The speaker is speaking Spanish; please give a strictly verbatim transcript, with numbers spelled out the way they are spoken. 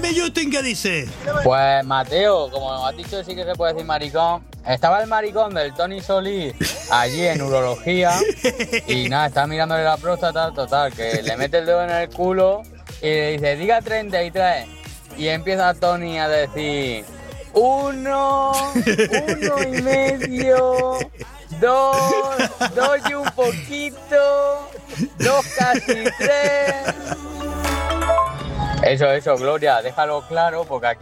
Dime, Justin, ¿qué dice? Pues Mateo, como has dicho, sí que se puede decir maricón. Estaba el maricón del Tony Solís allí en urología y nada, estaba mirándole la próstata, total, que le mete el dedo en el culo y le dice, diga treinta y tres. Y empieza Tony a decir, uno, uno y medio, dos, dos y un poquito, dos casi tres. Eso, eso, Gloria, déjalo claro porque aquí